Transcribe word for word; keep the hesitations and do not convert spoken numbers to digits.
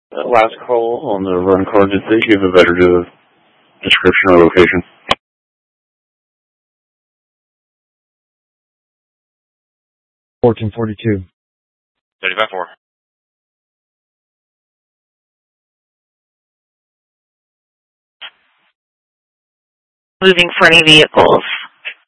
Uh, last call on the run card. Did they give a better uh, description or location? fourteen forty-two. thirty-five four. Moving for any vehicles.